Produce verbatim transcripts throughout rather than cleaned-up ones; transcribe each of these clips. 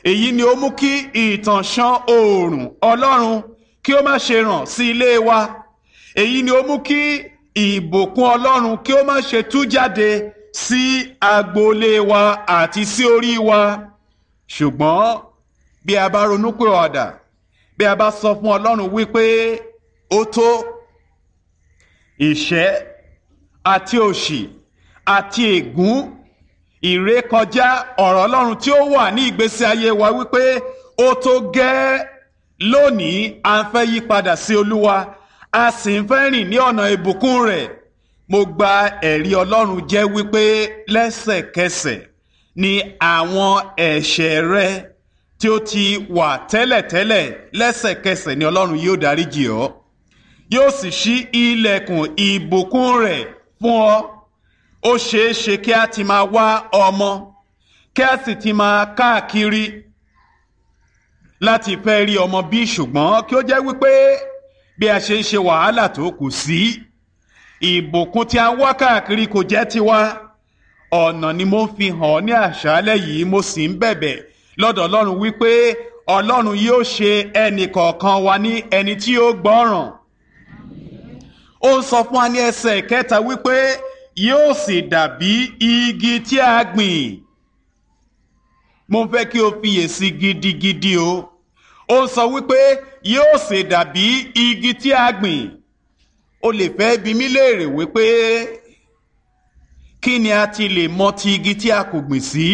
èyí ni ó mú kí ìtànṣán oòrùn Ọlọ́run kí ó má ṣe ràn sí ilé wa. Èyí ni ó mú kí ìbùkún Ọlọ́run kí ó má ṣe tú jáde sí agboolé wa àti sí orí wa. Ṣùgbọ́n bí a bá ronúpìwàdà, bí a bá sọ fún Ọlọ́run wípé ó tó, ìṣẹ́ àti òṣì àti ègún ìrékọjá ọ̀rọ̀ Ọlọ́run tí ó wà ní ìgbésí ayé wa wípé ó tó gẹ́, lónìí a ń fẹ́ yí padà sí Olúwa, a sì ń fẹ́ rìn ní ọ̀nà ìbùkún rẹ̀. Mo gba ẹ̀rí Ọlọ́run jẹ́ wípé lẹ́sẹ̀kẹsẹ̀ ni àwọn ẹ̀ṣẹ̀ rẹ tí ó ti wà tẹ́lẹ̀tẹ́lẹ̀, lẹ́sẹ̀kẹsẹ̀ ni Ọlọ́run yóò dáríjì ọ́, yóò sì ṣí ilẹ̀kùn ìbùkún rẹ̀ fún ọ. Ó ṣeé ṣe kí a ti máa wá ọmọ, kí a sì ti máa káàkiri láti fẹ́ rí ọmọ bí, ṣùgbọ́n kí ó jẹ́ wípé bí a ṣe ń ṣe wàhálà tó kù sí, ìbùkún tí a ń wá káàkiri kò jẹ́ tiwa. Ọ̀nà ni mo ń fi hàn ní àṣálẹ́ yìí, mo sì ń bẹ̀bẹ̀ lọ́dọ̀ Ọlọ́run wípé Ọlọ́run yóò ṣe ẹnì kọ̀ọ̀kan wa ní ẹni tí yóò gbọ́ràn. Ó ń sọ fún wa ní ẹsẹ̀ kẹta wípé yóò sì dàbí igi tí a gbìn. Mo fẹ́ kí o fiyèsí gidigidi o. Ó ń sọ wípé yóò sì dàbí igi tí a gbìn. O lè fẹ́ bi mí léèrè wípé kí ni a ti lè mọ̀ ti igi tí a kò gbìn sí?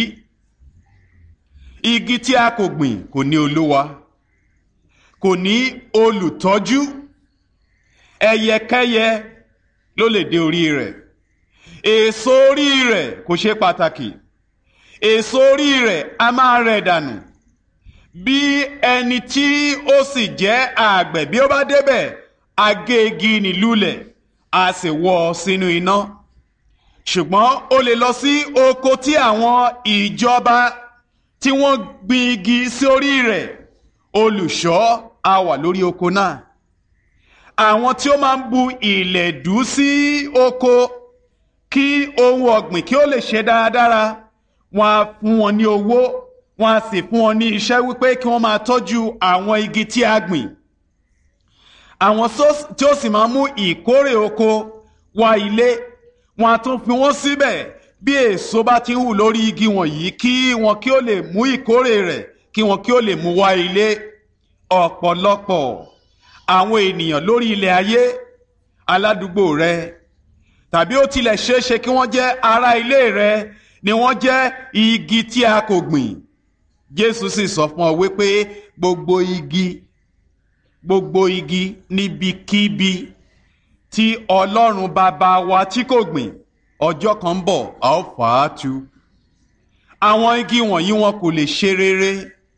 Igi tí a kò gbìn kò ní olúwa, kò ní olùtọ́jú. Ẹyẹkẹ́yẹ ló lè dé orí rẹ̀. Èso orí rẹ̀ kò ṣe pàtàkì. Èso orí rẹ̀ a máa rẹ̀ dànù. Bí ẹni tí ó sì jẹ́ àgbẹ̀ bí ó bá débẹ̀, a gé igi nì lulẹ̀, a sì wọ́ ọ sínú iná. Ṣùgbọ́n ó lè lọ sí oko tí àwọn ìjọba tí wọ́n gbin igi sí orí rẹ̀. Olùṣọ́ á wà lórí oko náà. Àwọn tí ó máa ń bu ìlẹ̀dú sí oko kí ohun ọ̀gbìn kí ó lè ṣe dáradára, wọ́n á fún wọn ní owó, wọ́n á sì fún wọn ní iṣẹ́ wípé kí wọ́n máa tọ́jú àwọn igi tí a gbìn. Àwọn tí ó sì máa mú ìkórè oko wá ilé, wọ́n á tún fi wọ́n síbẹ̀ bí èso bá ti hù lórí igi wọ̀nyí, kí wọn kí ó lè mú ìkórè rẹ̀, kí wọn kí ó lè mú wá ilé. Ọ̀pọ̀lọpọ̀ àwọn ènìyàn lórí ilẹ̀ ayé, aládùúgbò rẹ, tàbí ó tilẹ̀ ṣeéṣe kí wọ́n jẹ́ ará ilé rẹ, ni wọ́n jẹ́ igi tí a kò gbìn. Jésù sì sọ fún ọ wípé gbogbo igi, gbogbo igi níbikíbi tí Ọlọ́run bàbá wa tí kò gbìn, ọjọ́ kan ń bọ̀ a ó fà á tu. Àwọn igi wọ̀nyí wọn kò lè ṣe rere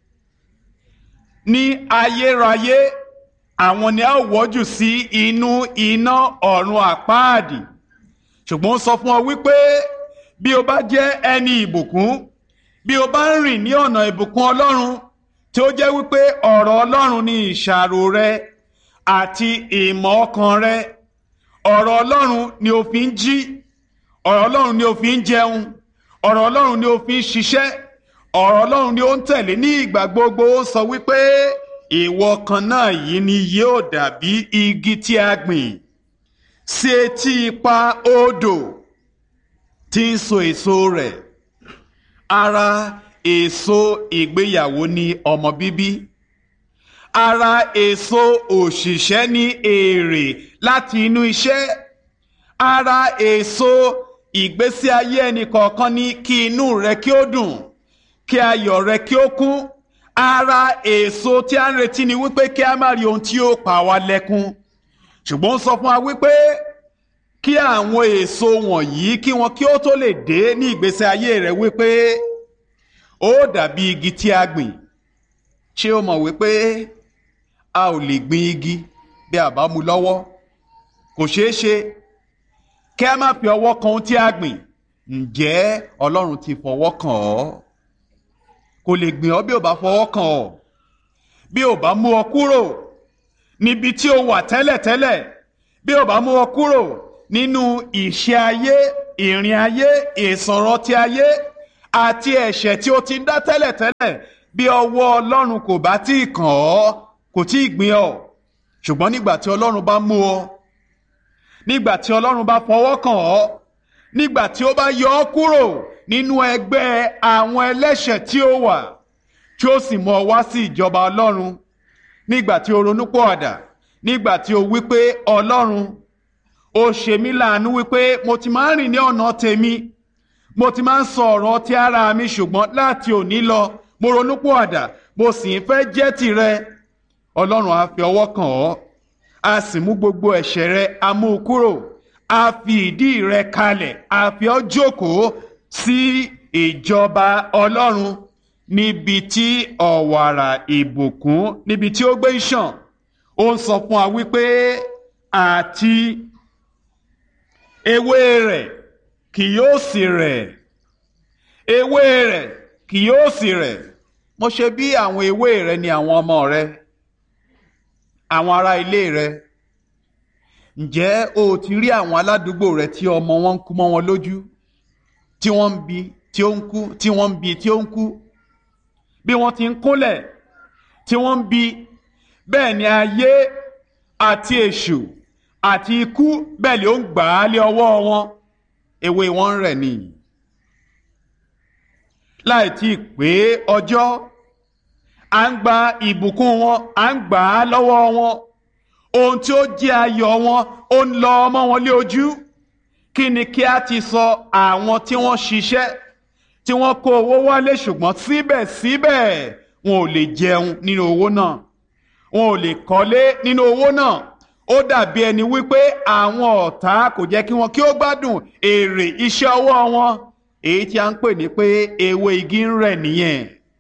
ní ayérayé. Àwọn ni a ó wọ́jù sí inú iná ọ̀run àpáàdì. Ṣùgbọ́n ó sọ fún ọ wípé bí o bá jẹ́ ẹni ìbùkún, bí o bá ń rìn ní ọ̀nà ìbùkún Ọlọ́run, tí ó jẹ́ wípé ọ̀rọ̀ Ọlọ́run ni ìṣàrò rẹ àti ìmọ̀ ọkàn rẹ, ọ̀rọ̀ Ọlọ́run ni o fi ń jí, ọ̀rọ̀ Ọlọ́run ni o fi ń jẹun, ọ̀rọ̀ Ọlọ́run ni o fi ń ṣiṣẹ́, ọ̀rọ̀ Ọlọ́run ni ó ń tẹ̀lé ní ìgbà gbogbo. Ó sọ wípé ìwọ kan náà yìí ni yóò dàbí igi tí a gbìn sí etí ipa odò tí ń so èso rẹ̀. Ara èso ìgbéyàwó ni ọmọ bíbí. Ara èso òṣìṣẹ́ ní èrè láti inú iṣẹ́. Ara èso ìgbésí ayé ẹnì kọ̀ọ̀kan ní kí inú rẹ kí ó dùn, kí ayọ̀ rẹ kí ó kún. Ara èso tí a ń retí ni wípé kí a má rí ohun tí ó pa wá lẹ́kún. Ṣùgbọ́n ó sọ fún wa wípé kí àwọn èso wọ̀nyí kí wọn kí ó tó lè dé ní ìgbésí ayé rẹ, wípé ó dàbí igi tí a gbìn. Ṣé o mọ̀ wípé a ò lè gbin igi bí a bá mú lọ́wọ́? Kò ṣeé ṣe kí a má fi ọwọ́ kan ohun tí a gbìn. Ǹjẹ́ Ọlọ́run ti fọwọ́ kàn ọ́? Kò lè gbìn ọ́ bí ò bá fọwọ́ kàn ọ́. Bí ò bá mú ọ kúrò níbi tí o wà tẹ́lẹ̀tẹ́lẹ̀, bí ò bá mú ọ kúrò nínú ìṣe ayé, ìrìn ayé, ìsọ̀rọ̀ ti ayé àti ẹ̀ṣẹ̀ tí o ti dá tẹ́lẹ̀tẹ́lẹ̀, bí ọwọ́ Ọlọ́run kò bá tí ì kàn ọ́ kò tí ì gbìn ọ́ ṣùgbọ́n nígbà tí Ọlọ́run bá mú ọ nígbà tí Ọlọ́run bá fọwọ́ kàn ọ́ nígbà tí ó bá yọ ọ́ kúrò nínú ẹgbẹ́ àwọn ẹlẹ́ṣẹ̀ tí ó wà tí ó sì mú ọ wá sí ìjọba Ọlọ́run nígbà tí o ronúpìwàdà nígbà tí o wí pé Ọlọ́run ó ṣe mí láàánú wípé mo ti máa ń rìn ní ọ̀nà tèmi mo ti máa ń sọ ọ̀rọ̀ ti ara mi ṣùgbọ́n láti òní lọ mo ronúpìwàdà mo sì ń fẹ́ jẹ́ tìrẹ Ọlọ́run á fi ọwọ́ kàn ọ́ a sì mú gbogbo ẹ̀ṣẹ̀ rẹ a mú u kúrò a fi ìdí rẹ kalẹ̀ a fi ọ́ jókòó sí ìjọba Ọlọ́run níbi tí ọ̀wàrà ìbùkún níbi tí ó gbé ń ṣàn ó ń sọ fún wa wípé àti ewé rẹ̀ kì yóò sì rẹ̀ ewé rẹ̀ kì yóò sì rẹ̀ mo ṣe bí àwọn ewé rẹ̀ ni àwọn ọmọ rẹ̀ àwọn ará ilé rẹ̀ ǹjẹ́ o ti rí àwọn aládùúgbò rẹ̀ tí ọmọ wọn ń kú mọ́ wọn lójú tí wọ́n ń bí tí ó ń kú tí wọ́n ń bí tí ó ń kú bí wọ́n ti ń kúnlẹ̀ tí wọ́n ń bí bẹ́ẹ̀ ni ayé àti èṣù àti ikú bẹ́ẹ̀ ni ó ń gbà á lé ọwọ́ wọn ewé wọn ń rẹ̀ nìyí láì tí ì pé ọjọ́ à ń gba ìbùkún wọn à ń gbà á lọ́wọ́ wọn ohun tí ó jẹ́ ayọ̀ wọn ó ń lọ ọmọ wọn lé ojú kí ni kí a ti sọ àwọn tí wọ́n ṣiṣẹ́ tí wọ́n kó owó wálé ṣùgbọ́n síbẹ̀síbẹ̀ wọn ò lè jẹun nínú owó náà wọn ò lè kọ́lé nínú owó náà ó dàbí ẹni wípé àwọn ọ̀tá kò jẹ́ kí wọn kí ó gbádùn èrè iṣẹ́ ọwọ́ wọn èyí tí a ń pè ní pé ewé igi ń rẹ̀ nìyẹn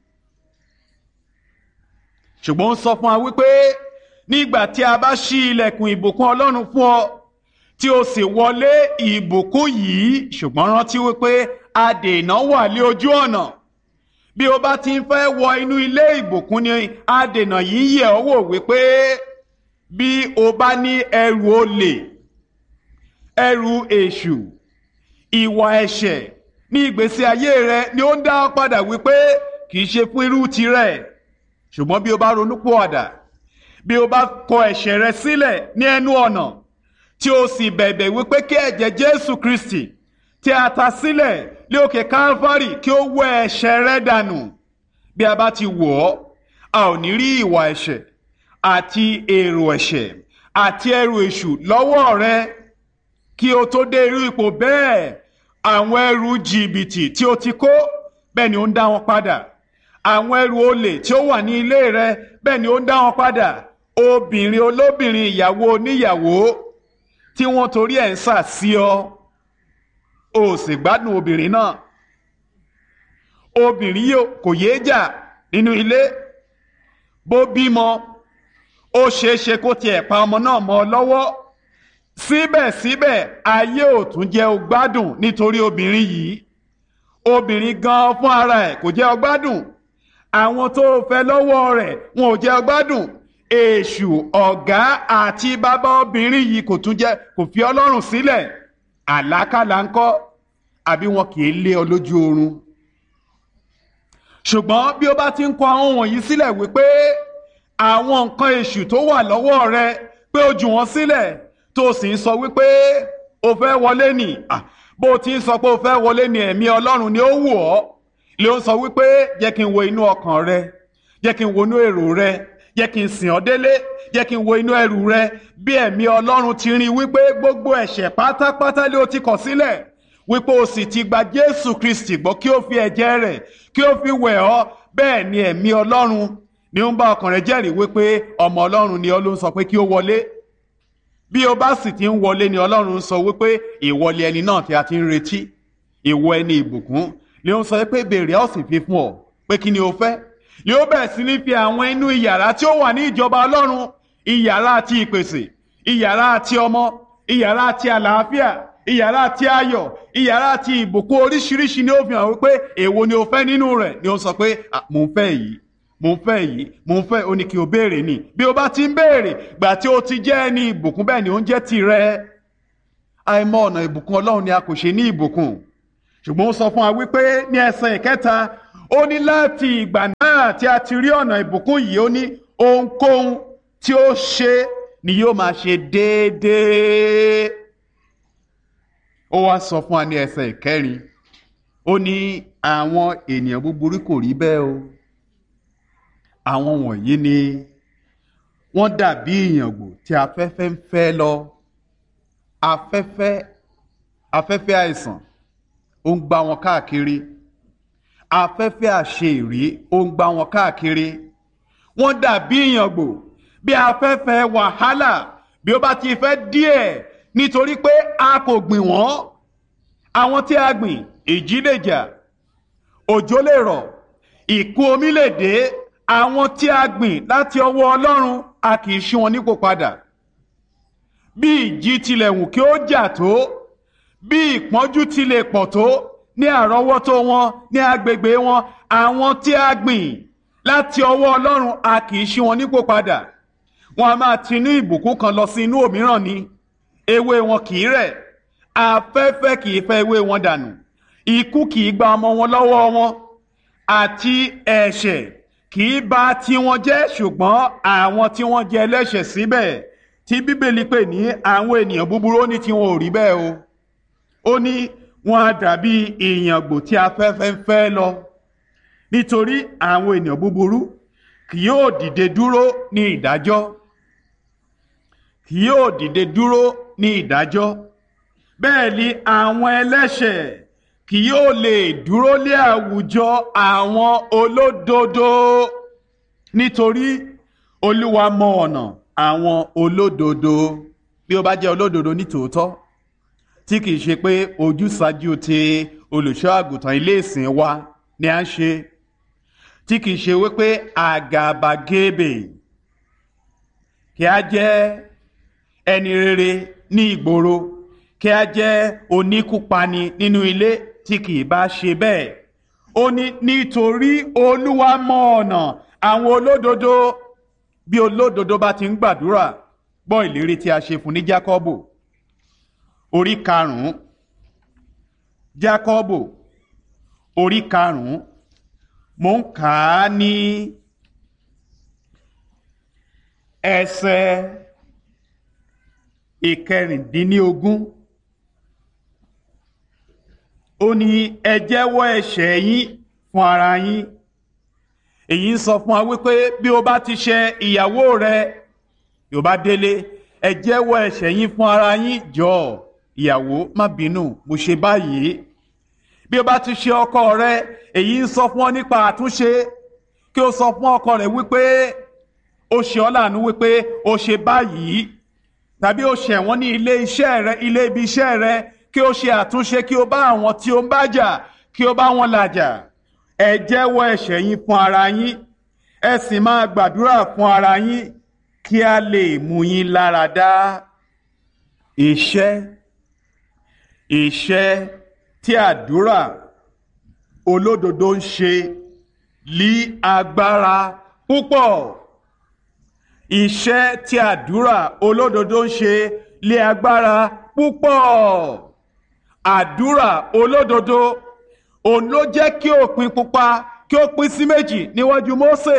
ṣùgbọ́n ó sọ fún wa wípé nígbà tí a bá ṣí ilẹ̀kùn ìbùkún Ọlọ́run fún ọ tí o sì wọlé ìbùkún yìí ṣùgbọ́n rántí wípé adènà wà lé ojú ọ̀nà bí o bá ti ń fẹ́ wọ inú ilé ìbùkún ni adènà yìí yẹ̀ ọ́ wò wípé bí o bá ní ẹrù olè ẹrù èṣù ìwà ẹ̀ṣẹ̀ ní ìgbésí ayé rẹ ni ó ń dá ọ padà wípé kì í ṣe fún irú tirẹ̀ ṣùgbọ́n bí o bá ronúpìwàdà bí o bá kọ ẹ̀ṣẹ̀ rẹ sílẹ̀ ní ẹnu ọ̀nà tí o sì bẹ̀bẹ̀ wípé kí ẹ̀jẹ̀ Jésù Kristi tí a ta sílẹ̀ lé òkè Calvary kí ó wẹ ẹ̀ṣẹ̀ rẹ dànù bí a bá ti wò ọ́ a ò ní rí ìwà ẹ̀ṣẹ̀ àti èrò ẹ̀ṣẹ̀ àti ẹrù èṣù lọ́wọ́ rẹ kí o tó dé irú ipò bẹ́ẹ̀ àwọn ẹrù jìbìtì tí o ti kó bẹ́ẹ̀ ni ó ń dá wọn padà àwọn ẹrù olè tí ó wà ní ilé rẹ bẹ́ẹ̀ ni ó ń dá wọn padà obìnrin olóbìnrin ìyàwó oníyàwó tí wọ́n torí ẹ̀ ń sà sí ọ o sì gbádùn obìnrin náà obìnrin yìí kò yéé jà nínú ilé bó bímọ ó ṣeéṣe kó tiẹ̀ pa ọmọ náà mọ́ ọ lọ́wọ́ síbẹ̀síbẹ̀ ayé ò tún jẹ́ o gbádùn nítorí obìnrin yìí obìnrin gan fún ara ẹ̀ kò jẹ́ o gbádùn àwọn tó fẹ́ lọ́wọ́ rẹ̀ wọn ò jẹ́ o gbádùn èṣù ọ̀gá àti bàbá obìnrin yìí kò tún jẹ́ kò fi Ọlọ́run sílẹ̀ àlákàlà ńkọ́ àbí wọn kì í lé ọ lójú oorun ṣùgbọ́n bí ó bá ti ń kọ àwọn wọ̀nyí sílẹ̀ wípé àwọn nǹkan èṣù tó wà lọ́wọ́ rẹ pé ó jù wọ́n sílẹ̀ tó sì ń sọ wípé o fẹ́ wọlé nì bó ti ń sọ pé o fẹ́ wọlé ní ẹ̀mí Ọlọ́run ni ó wù ọ́ lè ó sọ wípé jẹ́ kí n wo inú ọkàn rẹ jẹ́ kí n wo inú èrò rẹ jẹ́ kí n sìn ọ́ délé jẹ́ kí n wo inú ẹrù rẹ bí ẹ̀mí Ọlọ́run ti rí wípé gbogbo ẹ̀ṣẹ̀ pátápátá lé o ti kọ̀ sílẹ̀ wípé o sì ti gba Jésù Kristi gbọ́ kí ó fi ẹ̀jẹ̀ rẹ̀ kí ó fi wẹ̀ ọ́ bẹ́ẹ̀ ni ẹ̀mí Ọlọ́run ni ó ń bá ọkàn rẹ jẹ́rìí wípé ọmọ Ọlọ́run ni ó ló ń sọ pé kí ó wọlé bí o bá sì ti ń wọlé ni Ọlọ́run ń sọ wípé ìwọlé ẹni náà tí a ti ń retí ìwọ ẹni ìbùkún ni ó ń sọ pé béèrè ó sì fi fún ọ pé kí ni o fẹ́ ni ó bẹ̀rẹ̀ sí ní fi àwọn inú ìyàrá tí ó wà ní ìjọba Ọlọ́run ìyàrá àti ìpèsè ìyàrá àti ọmọ ìyàrá àti àlàáfíà ìyàrá àti ayọ̀ ìyàrá àti ìbùkún oríṣiríṣi ni ó fi hàn wípé èwo ni o fẹ́ nínú rẹ̀ ni ó sọ pé mò ń fẹ́ yìí mò ń fẹ́ yìí mò ń fẹ́ ó ní kí o béèrè ni bí o bá ti ń béèrè gbà tí o ti jẹ́ ẹni ìbùkún bẹ́ẹ̀ ni ó ń jẹ́ tirẹ̀ àìmọ̀ ọ̀nà ìbùkún Ọlọ́run ni a kò ṣe ní ìbùkún ṣùgbọ́n ó sọ fún wa wípé ní ẹsẹ̀ ìkẹta ó ní láti ìgbà náà tí a ti rí ọ̀nà ìbùkún yìí, ó ní ohunkóhun tí ó ṣe ni yóò máa ṣe déédéé. ó wá sọ fún wa ní ẹsẹ̀ ìkẹrin, ó ní àwọn ènìyàn búburú kò rí bẹ́ẹ̀ o. àwọn wọ̀nyí ni wọ́n dàbí ìyàngbò tí afẹ́fẹ́ ń fẹ́ lọ. afẹ́fẹ́ afẹ́fẹ́ àìsàn ó ń gbá wọn káàkiri, afẹ́fẹ́ àṣeìrí ó ń gbá wọn káàkiri. wọ́n dàbí ìyàngbò bí afẹ́fẹ́ wàhálà bí ó bá ti fẹ́ díẹ̀, nítorí pé a kò gbìn wọ́n. àwọn tí a gbìn, ìjì lè jà, òjò lè rọ̀, ìkún omi lè dé. àwọn tí a gbìn láti ọwọ́ Ọlọ́run, a kì í ṣí wọn nípò padà. bí ìjì tilẹ̀ wù kí ó jà tó, bí ìpọ́njú tilẹ̀ pọ̀ tó ní àrọ́wọ́tó wọn, ní agbègbè wọn, àwọn tí a gbìn láti ọwọ́ Ọlọ́run, a kì í ṣí wọn nípò padà. wọn a máa tinú ìbùkún kan lọ sí inú òmíràn ni. ewé wọn kì í rẹ̀, afẹ́fẹ́ kì í fẹ́ ewé wọn dànù, ikú kì í gba ọmọ wọn lọ́wọ́ wọn, àti ẹ̀ṣẹ̀ kì í bà tiwọn jẹ́. ṣùgbọ́n àwọn tí wọ́n jẹ́ ẹlẹ́ṣẹ̀ síbẹ̀, tí Bíbélì pè ní àwọn ènìyàn búburú, ó ní tiwọn ò rí bẹ́ẹ̀ o. ó ní wọn á dàbí ìyàngbò tí afẹ́fẹ́ ń fẹ́ lọ. nítorí àwọn ènìyàn búburú kì yóò dìde dúró ní ìdájọ́, kì yóò dìde dúró ní ìdájọ́. bẹ́ẹ̀ ni àwọn ẹlẹ́ṣẹ̀ kì yóò lè dúró lé àwùjọ àwọn olódodo. nítorí Olúwa mọ ọ̀nà àwọn olódodo. bí ó bá jẹ́ olódodo ní tòótọ́, tí kìí ṣe pé ojúsàájú ti olùṣọ́ àgùntàn ilé ìsìn wa ni à ń ṣe, tí kìí ṣe wípé àgàbàgebè, kí a jẹ́ ẹni rere ní ìgboro, kí a jẹ́ oníkúpani nínú ilé, tí kìí bá ṣe bẹ́ẹ̀. ó ní nítorí Olúwa mọ ọ̀nà àwọn olódodo. bí olódodo bá ti ń gbàdúrà, gbọ́ ìlérí tí a ṣe fún ní Jákọ́bù orí karùn-ún. Jákọ́bù orí karùn-ún, mo ń kà á ní ẹsẹ̀ ìkẹrìndínlógún. ó ní ẹ jẹ́wọ́ ẹ̀ṣẹ̀ yín fún ara yín. èyí ń sọ fún wa wípé bí o bá ti ṣẹ̀ ìyàwó rẹ, yóò bá délé, ẹ jẹ́wọ́ ẹ̀ṣẹ̀ yín fún ara yín. jọ̀ọ́ ìyàwó, má bínú, mo ṣe báyìí. bí o bá ti ṣẹ̀ ọkọ rẹ, èyí ń sọ fún ọ nípa àtúnṣe. kí o sọ fún ọkọ rẹ wípé ó ṣe ọ́ láàánú, wípé ó ṣe báyìí. tàbí ó ṣẹ̀ wọ́n ní ilé iṣẹ́ rẹ, ilé ibi iṣẹ́ rẹ, kí o ṣe àtúnṣe, kí o bá àwọn tí o ń bá jà, kí o bá wọn làjà. ẹ jẹ́wọ́ ẹ̀ṣẹ̀ yín fún ara yín, ẹ sì máa gbàdúrà fún ara yín, kí a lè mú yín lára dá. iṣẹ́ iṣẹ́ tí àdúrà olódodo ń ṣe lí agbára púpọ̀. iṣẹ́ tí àdúrà olódodo ń ṣe lí agbára púpọ̀. àdúrà olódodo òun ló jẹ́ kí òpin pupa kí ó pín sí méjì níwájú Mósè.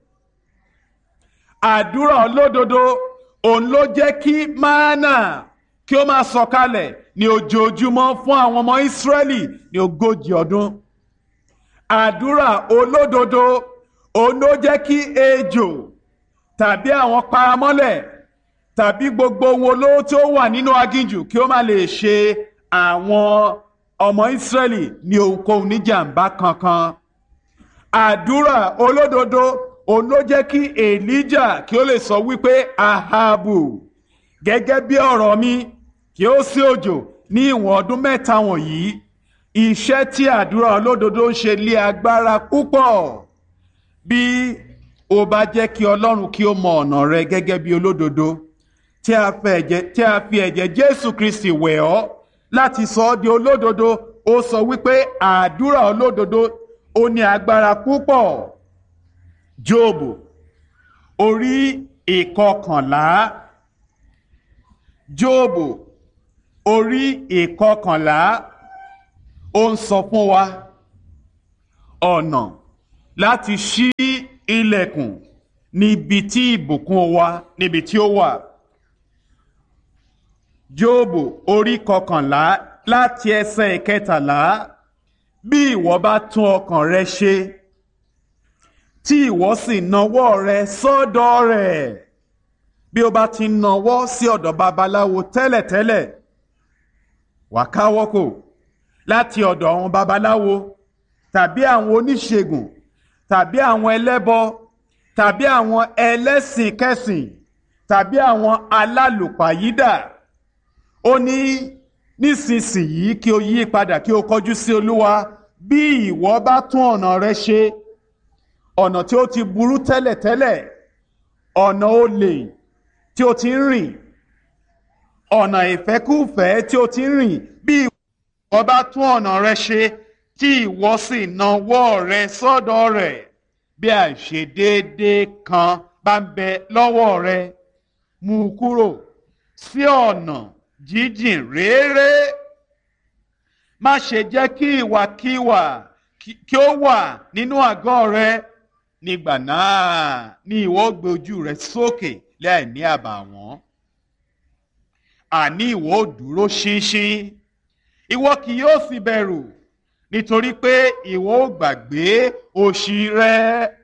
àdúrà olódodo òun ló jẹ́ kí mánà kí ó máa sọ̀kalẹ̀ ní ojoojúmọ́ fún àwọn ọmọ Ísírẹ́lì ní ogójì ọdún. àdúrà olódodo òun ló jẹ́ kí ejò tàbí àwọn paramọ́lẹ̀ tàbí gbogbo ohun olóró tí ó wà nínú aginjù kí ó má lè ṣe àwọn ọmọ Ísírẹ́lì ní ohunkóhun níjàmbá kankan. àdúrà olódodo òun ló jẹ́ kí Èlíjà kí ó lè sọ wípé Ahabu, gẹ́gẹ́ bí ọ̀rọ̀ mi, kí ó sí òjò ní ìwọ̀n ọdún mẹ́ta wọ̀nyí. iṣẹ́ tí àdúrà olódodo ń ṣe lé agbára púpọ̀. bí o bá jẹ́ kí Ọlọ́run kí ó mọ ọ̀nà rẹ gẹ́gẹ́ bí olódodo, tí a fi ẹ̀jẹ̀ Jésù Kristi wẹ̀ ọ́ láti sọ ọ́ di olódodo, ó sọ wípé àdúrà olódodo ó ní agbára púpọ̀. Jóòbù orí ìkọkànlá. Jóòbù orí ìkọkànlá, ó ń sọ fún wa ọ̀nà láti ṣí ilẹ̀kùn níbi tí ìbùkún wa níbi tí ó wà. Jóòbù orí kọkànlá láti ẹsẹ̀ ìkẹtàlá. Bí ìwọ bá tún ọkàn rẹ ṣe tí ìwọ sì nawọ́ rẹ sọ́dọ̀ rẹ̀. Bí o bá ti nawọ́ sí ọ̀dọ̀ babaláwo tẹ́lẹ̀tẹ́lẹ̀, wà káwọ́ kò láti ọ̀dọ̀ àwọn babaláwo tàbí àwọn oníṣègùn tàbí àwọn ẹlẹ́bọ tàbí àwọn ẹlẹ́sìn kẹsìn tàbí àwọn alálùpàyídà. Ó ní nísinsìnyí kí o yí padà kí o kọjú sí Olúwa. Bí ìwọ bá tún ọ̀nà rẹ ṣe, ọ̀nà tí ó ti burú tẹ́lẹ̀tẹ́lẹ̀, ọ̀nà olè tí o ti ń rìn, ọ̀nà ìfẹ́kúfẹ̀ẹ́ tí o ti ń rìn, bí ìwọ bá tún ọ̀nà rẹ ṣe tí ìwọ sì nawọ́ rẹ sọ́dọ̀ rẹ̀, bí àìṣedéédé kan bá ń bẹ lọ́wọ́ rẹ, mú u kúrò sí ọ̀nà jíjìn réré. Má ṣe jẹ́ kí ìwàkiwà kí ó wà nínú àgọ́ rẹ. Nígbà náà ni ìwọ gbé ojú rẹ sókè láìní àbàwọ́n. Àní ìwọ ó dúró ṣinṣin, ìwọ kì yóò sì bẹ̀rù, nítorí pé ìwọ ó gbàgbé òṣì rẹ.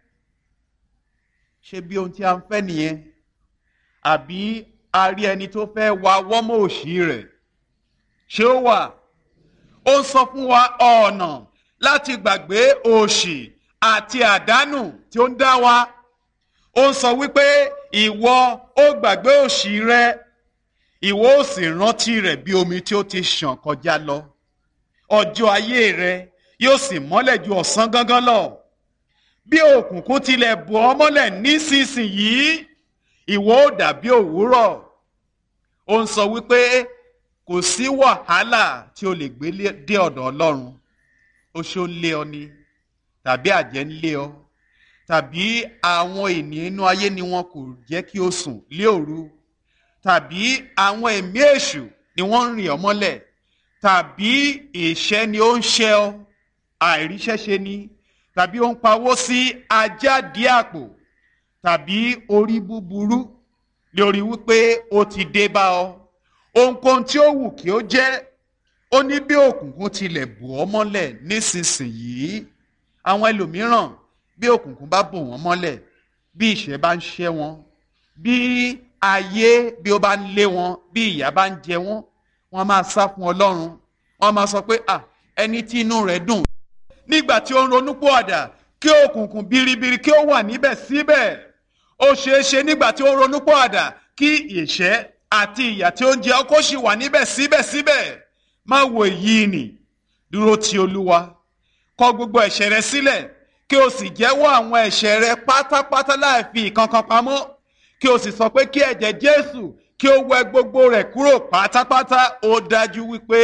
Ṣé bí ohun tí a ń fẹ́ nìyẹn? Àbí a rí ẹni tó fẹ́ wa wọ́mọ̀ òṣì rẹ̀? Ṣé ó wà? Ó ń sọ fún wa ọ̀nà láti gbàgbé òṣì àti àdánù tí ó ń dá wa. Ó ń sọ wípé ìwọ ó gbàgbé òṣì rẹ, ìwọ ó sì rántí rẹ̀ bí omi tí ó ti ṣàn kọjá lọ. Ọjọ́ ayé rẹ yóò sì mọ́lẹ̀ ju ọ̀sán gangan lọ. Bí òkùnkùn tilẹ̀ bò ọ́ mọ́lẹ̀ nísinsìnyí, ìwọ ó dàbí òwúrọ̀. Ó ń sọ wípé kò sí wàhálà tí o lè gbé dé ọ̀dọ̀ Ọlọ́run. Oṣó ń lé ọ ni, tàbí àjẹ́ ń lé ọ, tàbí àwọn ènìyàn inú ayé ni wọn kò jẹ́ kí o sùn lé òru, tàbí àwọn ẹ̀mí èṣù ni wọ́n ń rìn ọ́ mọ́lẹ̀, tàbí ìṣẹ́ ni ó ń ṣẹ́ ọ, àìríṣẹ́ṣe ni, tàbí ó ń pawó sí ajáde àpò, tàbí orí búburú lórí wípé ó ti dé bá ọ. Ohunkóhun tí ó wù kí ó jẹ́, ó ní bí òkùnkùn tilẹ̀ bò ọ́ mọ́lẹ̀ nísinsìnyí. Àwọn ẹlòmíràn, bí òkùnkùn bá bò wọ́n mọ́lẹ̀, bí ìṣẹ́ bá ń ṣẹ́ wọn, bí ayé bí ó bá ń lé wọn, bí ìyà bá ń jẹ wọ́n, wọ́n máa sá fún Ọlọ́run. Wọ́n máa sọ pé à ẹni tí inú rẹ̀ dùn nígbà tí ó ń ronúpìwàdà, kí òkùnkùn biribiri kí ó wà níbẹ̀ síbẹ̀. Ó ṣeé ṣe nígbà tí ó ń ronúpìwàdà kí ìṣẹ́ àti ìyà tí ó ń jẹ ọ́ kó sì wà níbẹ̀ síbẹ̀síbẹ̀. Má wo èyí nì, dúró ti Olúwa, kọ̀ gbogbo ẹ̀ṣẹ̀ rẹ sílẹ̀, kí o sì jẹ́wọ́ àwọn ẹ̀ṣẹ̀ rẹ pátápátá láì fi ìkankan pamọ́, kí o sì sọ pé kí ẹ̀jẹ̀ Jésù kí ó wẹ gbogbo rẹ̀ kúrò pátápátá. Ó dájú wípé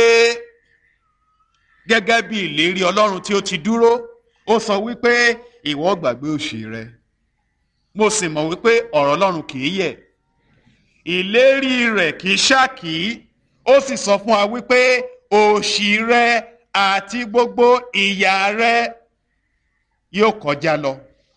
gẹ́gẹ́ bí ìlérí Ọlọ́run tí ó ti dúró, ó sọ wípé ìwọ gbàgbé òṣì rẹ. Mo sì mọ̀ wípé ọ̀rọ̀ Ọlọ́run kì í yẹ̀, ìlérí rẹ̀ kì í ṣákì. Ó sì sọ fún wa wípé òṣì rẹ àti gbogbo ìyà rẹ yóò kọjá lọ.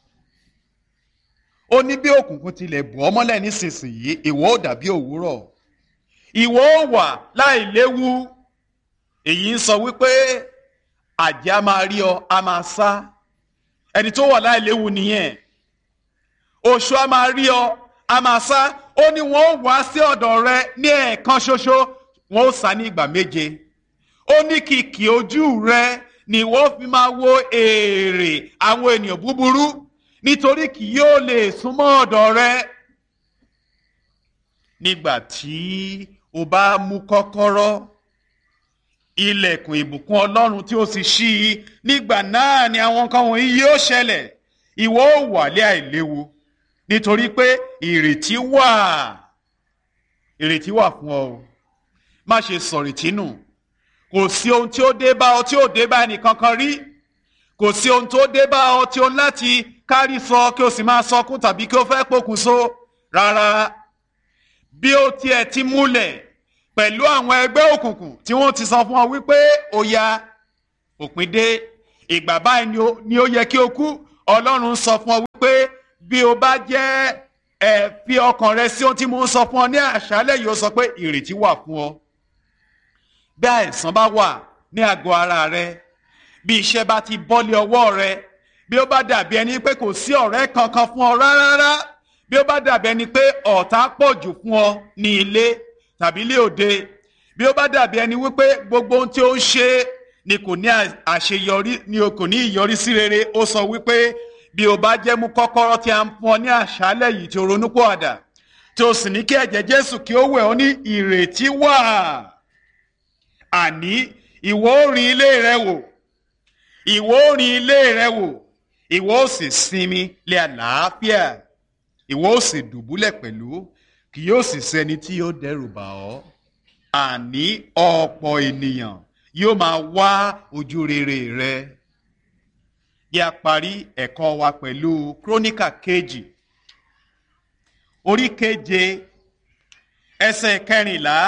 Ó ní bí òkùnkùn tilẹ̀ bò ọ́ mọ́lẹ̀ nísinsìnyí, ìwọ ó dàbí òwúrọ̀, ìwọ ó wà láì léwu. Èyí ń sọ wípé àjẹ́ a máa rí ọ, a máa sá. Ẹni tó wà láì léwu nìyẹn. Oṣó a máa rí ọ, a máa sá. Ó ní wọn ó wá sí ọ̀dọ̀ rẹ ní ẹ̀ẹ̀kan ṣoṣo, wọn ó sá ní ìgbà méje. Ó ní kìkì ojú rẹ ni wọ́n fi máa wo èrè àwọn ènìyàn búburú, nítorí kì yóò lè súnmọ́ ọ̀dọ̀ rẹ. Nígbà tí o bá mú kọ́kọ́rọ́ ilẹ̀kùn ìbùkún Ọlọ́run tí ó sì ṣí i, nígbà náà ni àwọn nǹkan wọ̀nyí yóò ṣẹlẹ̀. Ìwọ ó wà lé àìléwu, nítorí pé ìrètí wà. Ìrètí wà fún ọ. Má ṣe sọ̀rètí nù. Kò sí ohun tí ó dé bá ọ tí ó dé bá ẹnìkankan rí. Kò sí ohun tó dé bá ọ tí ó láti kárí sọ kí o sì máa sọkún tàbí kí o fẹ́ pokùnso. Rárá, bí ó tiẹ̀ ti múlẹ̀ pẹ̀lú àwọn ẹgbẹ́ òkùnkùn tí wọ́n ti sọ fún ọ wípé ó ya òpin dé, ìgbà báyìí ni ó yẹ kí o kú, Ọlọ́run sọ fún ọ wípé bí o bá jẹ́ ẹ fi ọkàn rẹ sí ohun tí mo ń sọ fún ọ ní àṣálẹ́ yìí, ó sọ pé ìrètí wà fún ọ. Bí àìsàn bá wà ní àgọ́ ara rẹ, bí iṣẹ́ bá ti bọ́lé ọwọ́ rẹ, bí ó bá dàbí ẹni pé kò sí ọ̀rẹ́ kankan fún ọ rárá, bí ó bá dàbí ẹni pé ọ̀tá pọ̀ jù fún ọ ní ilé tàbí ilé òde, bí ó bá dàbí ẹni wípé gbogbo ohun tí ó ń ṣe ni kò ní àṣeyọrí, ni kò ní ìyọrísí rere, ó sọ wípé bí o bá jẹ́ mú kọ́kọ́rọ́ tí a ń fún ọ ní àṣálẹ́ yìí tí o ronúpìwàdà, tí o sì ní kí ẹ̀jẹ̀ Jésù kí ó wẹ̀ ọ́, ní ìrètí wà. Àní ìwọ ó rin ilé rẹ wò, ìwọ ó rin ilé rẹ wò, ìwọ ó sì sinmi lé àlàáfíà, ìwọ ó sì dùbúlẹ̀ pẹ̀lú, kì yóò sì sẹ́ni tí yóò dẹ́rù bà ọ́. Àní ọ̀pọ̀ ènìyàn yóò máa wá ojú rere rẹ. Bí a parí ẹ̀kọ́ wa pẹ̀lú Kíróníkà kejì orí keje ẹsẹ̀ kẹrìnlá.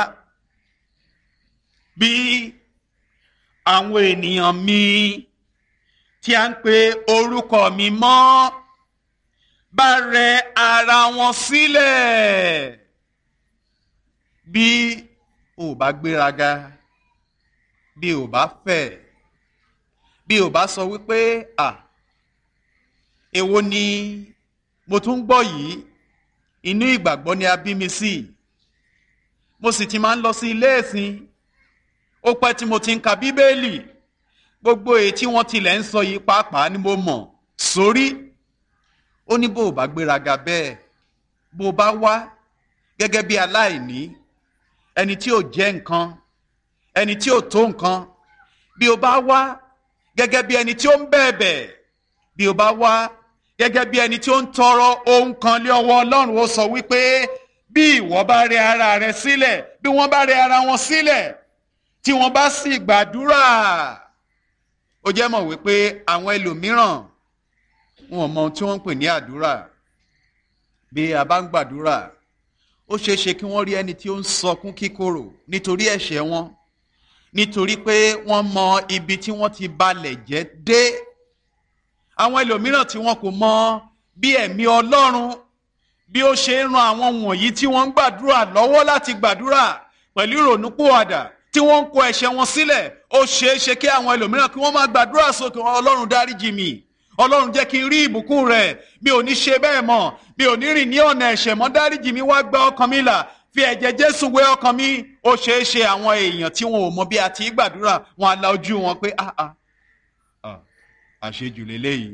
Bí àwọn ènìyàn mi tí a ń pe orúkọ mi mọ́ bá rẹ ara wọn sílẹ̀. Bí o bá gbéraga, bí o bá fẹ̀, bí o bá sọ wípé à èwo ni mo tún gbọ́ yìí, inú ìgbàgbọ́ ni a bí mi sí, mo sì ti máa ń lọ sí ilé ìsìn, ó pẹ́ tí mo ti ń ka Bíbélì, gbogbo èyí tí wọ́n tilẹ̀ ń sọ yìí pàápàá ni mo mọ̀ sórí. Ó ní bó o bá gbéraga bẹ́ẹ̀, bó o bá wá gẹ́gẹ́ bí aláìní, ẹni tí ò jẹ́ nǹkan, ẹni tí ò tó nǹkan, bí o bá wá gẹ́gẹ́ bí ẹni tí ó ń bẹ̀bẹ̀, bí o bá wá gẹ́gẹ́ bí ẹni tí ó ń tọrọ ohun kan lé ọwọ́ Ọlọ́run, ó sọ wípé bí ìwọ bá rẹ ara rẹ sílẹ̀, bí wọ́n bá rẹ ara wọn sílẹ̀, tí wọ́n bá sì gbàdúrà. Ó jẹ́ mọ̀ wípé àwọn ẹlòmíràn wọn mọ ohun tí wọ́n ń pè ní àdúrà. Bí a bá ń gbàdúrà, ó ṣeé ṣe kí wọ́n rí ẹni tí ó ń sọkún kíkorò nítorí ẹ̀ṣẹ̀ wọn, nítorí pé wọ́n mọ ibi tí wọ́n ti balẹ̀ jẹ́ dé. Àwọn ẹlòmíràn tí wọn kò mọ bí ẹ̀mí Ọlọ́run bí ó ṣe ń ran àwọn wọ̀nyí tí wọ́n ń gbàdúrà lọ́wọ́ láti gbàdúrà pẹ̀lú ìrònúpìwàdà, tí wọ́n ń kó ẹ̀ṣẹ̀ wọn sílẹ̀. Ó ṣeé ṣe kí àwọn ẹlòmíràn kí wọ́n máa gbàdúrà sókè, Ọlọ́run dáríjì mi, Ọlọ́run jẹ́ kí n rí ìbùkún rẹ̀, mi ò ní ṣe bẹ́ẹ̀ mọ́, mi ò ní rìn ní ọ̀nà ẹ̀ṣẹ̀ mọ́, dáríjì mi, wá gba ọkàn mi là, fi ẹ̀jẹ̀ Jésù wẹ ọkàn mi. Ó ṣeé ṣe àwọn èèyàn tí wọn ò mọ bí a ti gbàdúrà, wọn á la ojú wọn pé ah ah ah àṣejù lélẹ́yìí.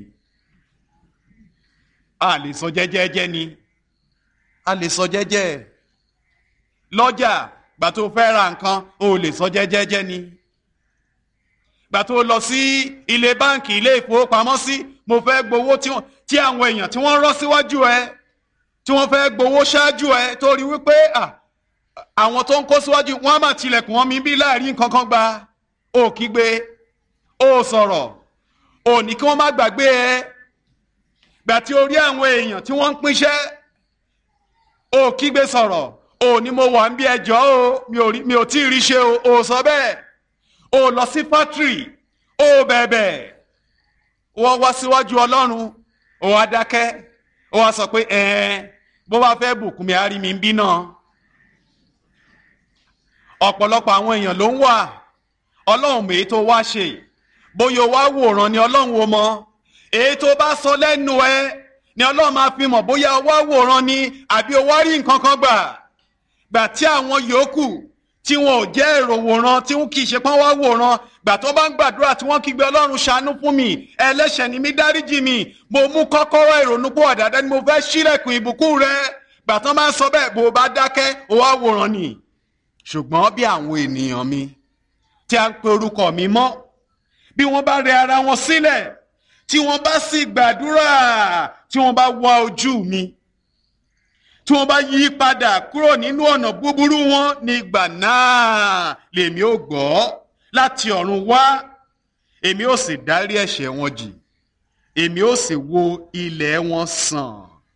A lè sọ jẹ́jẹ́jẹ́ ni, a lè sọ jẹ́jẹ́. Lọ́jà gbà tó fẹ́ ra nǹkan, o lè sọ jẹ́jẹ́jẹ́ ni. Gbà tó lọ sí ilé báǹkì, ilé ìfowópamọ́sí, mo fẹ́ gbowó tí àwọn èèyàn tí wọ́n rọ́ síwájú ẹ, tí wọ́n fẹ́ gbowó ṣáájú ẹ, torí wípé àwọn tó ń kó síwájú wọn á máa tilẹ̀kùn wọn mi bí láàrin nǹkan kan gba. O kígbe, o sọ̀rọ̀, o ní kí wọ́n má gbàgbé ẹ. Gbà tí o rí àwọn èèyàn tí wọ́n ń pínṣẹ́, o kígbe sọ̀rọ̀, o ní mo wà ń bí ẹjọ́ o, mi ò tí ì rí ṣe o, o sọ bẹ́ẹ̀. O lọ sí fátírì, o bẹ̀bẹ̀, wọ́n wá síwájú Ọlọ́run, o wá dákẹ́, o wá sọ pé ẹ̀ẹ́n bó bá fẹ́ bùkún mi á rí mi ń bí náà. Ọ̀pọ̀lọpọ̀ àwọn èèyàn ló ń wà, Ọlọ́run mọ̀ èyí tó wá ṣe, bóyá o wá wòran ni Ọlọ́run o mọ̀, èyí tó bá sọ lẹ́nu ẹ ni Ọlọ́run máa fi mọ̀ bóyá o wá wòran ni àbí o wá rí nǹkan kan gbà. Gbà tí àwọn yòókù tí wọn ò jẹ́ èrò wòran, tí wọn kì í ṣe pọ́n wá wòran, gbà tó bá ń gbàdúrà tí wọ́n kígbe Ọlọ́run ṣàánú fún mi, ẹlẹ́ṣẹ̀ ni mí, dáríjì mi, mo mú kọ́kọ́rọ́ ìrònúpìwàdà dání, mo fẹ́ ṣílẹ̀kùn ìbùkún rẹ. Gbà tó máa ń sọ bẹ́ẹ̀, bó o bá dákẹ́, o wá wòran ni. Ṣùgbọ́n bí àwọn ènìyàn mi tí a ń pe orúkọ mi mọ́, bí wọ́n bá rẹ ara wọn sílẹ̀, tí wọ́n bá sì gbàdúrà, tí wọ́n bá wá ojú mi, tí wọ́n bá yí padà kúrò nínú ọ̀nà búburú wọn, nígbà náà lèmi ó gbọ́ láti ọ̀run wá, èmi ó sì dárí ẹ̀ṣẹ̀ wọn jì, èmi ó sì wo ilẹ̀ wọn sàn.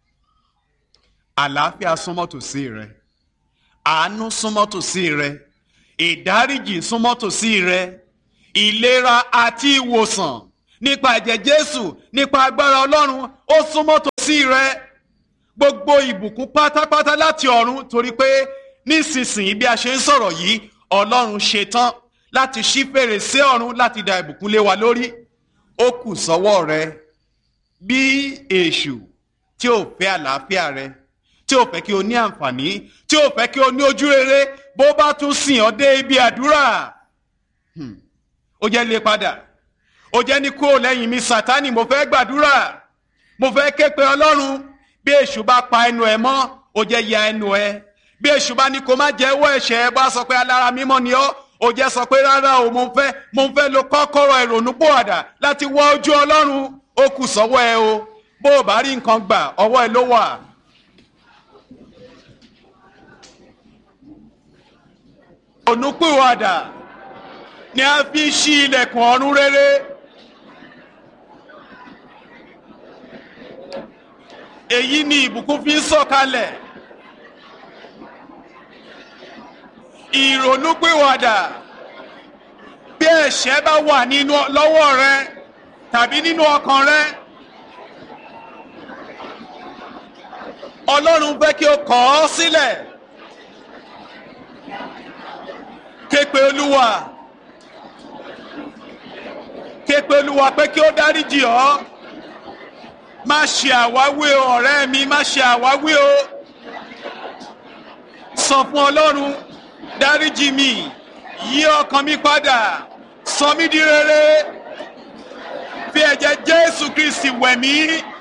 Àlàáfíà súnmọ́ tòsí rẹ, àánú súnmọ́ tòsí rẹ, ìdáríjì súnmọ́ tòsí rẹ, ìlera àti ìwòsàn nípa ẹ̀jẹ̀ Jésù, nípa agbára Ọlọ́run, ó súnmọ́ tòsí rẹ. Gbogbo ìbùkún pátápátá láti ọ̀run, torí pé nísinsìnyí bí a ṣe ń sọ̀rọ̀ yìí, Ọlọ́run ṣetán láti ṣí fèrèsé ọ̀run láti da ìbùkún lé wa lórí. Ó kù sọ́wọ́ rẹ. Bí èṣù tí ò fẹ́ àlàáfíà rẹ, tí ò fẹ́ kí o ní àǹfààní, tí ò fẹ́ kí o ní ojú rere, bó bá tún sìn ọ́ dé ibi àdúrà, hmm. ó jẹ́ lé padà. Ó jẹ́ ní kúrò lẹ́yìn mi Sátánì, mo fẹ́ gbàdúrà, mo fẹ́ ké pe Ọlọ́run. Bí èṣù bá pa ẹnu ẹ mọ́, ó jẹ́ ya ẹnu ẹ. Bí èṣù bá ní kó má jẹ́wọ́ ẹ̀ṣẹ̀ ẹ, bá sọ pé alára mímọ́ ni ọ́, ó jẹ́ sọ pé rárá o, mo fẹ́ mo fẹ́ lo kọ́kọ́rọ́ ìrònúpìwàdà láti wọ ojú Ọlọ́run. Ó kù sọ́wọ́ ẹ o. Bó o bá rí nǹkan gbà, ọwọ́ ẹ ló wà. Ìrònúpìwàdà ni a fi ṣí ilẹ̀kùn ọ̀run rere. Èyí ni ìbùkún fi ń sọ̀kalẹ̀. Ìrònúpìwàdà. Bí ẹ̀ṣẹ̀ bá wà nínú lọ́wọ́ rẹ tàbí nínú ọkàn rẹ, Ọlọ́run fẹ́ kí o kọ̀ ọ́ sílẹ̀. Ké pe Olúwa. Ké pe Olúwa pé kí ó dáríjì ọ́. Má ṣe àwáwí o ọ̀rẹ́ mi, má ṣe àwáwí o. Sọ fún Ọlọ́run, dáríjì mi, yí ọkàn mi padà, sọ mí di rere. Fi ẹ̀jẹ̀ Jésù Kristi wẹ̀ mí.